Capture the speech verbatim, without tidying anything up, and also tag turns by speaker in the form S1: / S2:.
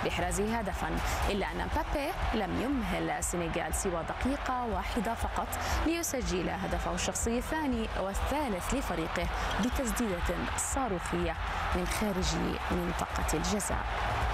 S1: لإحرازه هدفا، إلا أن مبابي لم يمهل السنغال سوى دقيقة واحدة فقط ليسجل هدفه الشخصي الثاني والثالث لفريقه بتسديدة صاروخية من خارج منطقة الجزاء.